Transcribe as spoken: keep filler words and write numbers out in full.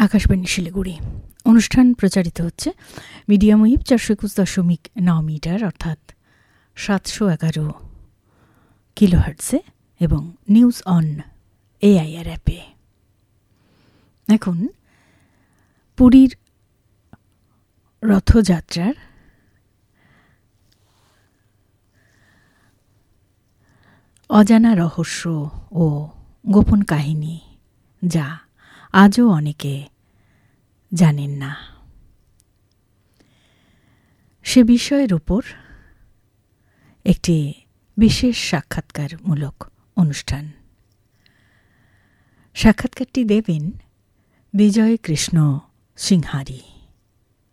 আকাশবাণী শিলিগুড়ি। অনুষ্ঠান প্রচারিত হচ্ছে মিডিয়াম ওয়েভ চারশো একুশ দশমিক নয় মিটার অর্থাৎ সাতশো এগারো কিলোহার্টসে এবং নিউজ অন এআইআর অ্যাপে। এখন পুরীর রথযাত্রার অজানা রহস্য ও গোপন কাহিনী, যা আজও অনেকে জানেন না, সে বিষয়ের উপর একটি বিশেষ সাক্ষাৎকারমূলক অনুষ্ঠান। সাক্ষাৎকারটি দেবেন বিজয় কৃষ্ণ সিংহারি।